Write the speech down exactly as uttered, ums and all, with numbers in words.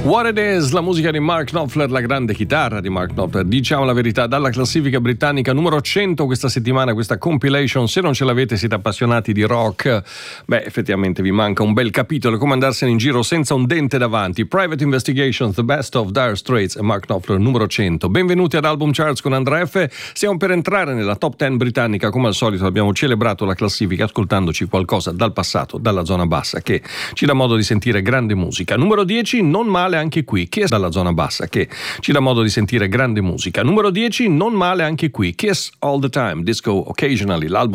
What It Is, la musica di Mark Knopfler, la grande chitarra di Mark Knopfler, diciamo la verità, dalla classifica britannica numero cento questa settimana, questa compilation. Se non ce l'avete, siete appassionati di rock, beh, effettivamente vi manca un bel capitolo, come andarsene in giro senza un dente davanti. Private Investigations, The Best of Dire Straits e Mark Knopfler numero cento. Benvenuti ad Album Charts con Andrea F. Stiamo per entrare nella top dieci britannica. Come al solito abbiamo celebrato la classifica ascoltandoci qualcosa dal passato, dalla zona bassa, che ci dà modo di sentire grande musica. Numero dieci, non male anche qui, Kiss dalla zona bassa, che ci dà modo di sentire grande musica. Numero dieci, non male anche qui, Kiss All the Time, Disco Occasionally, l'album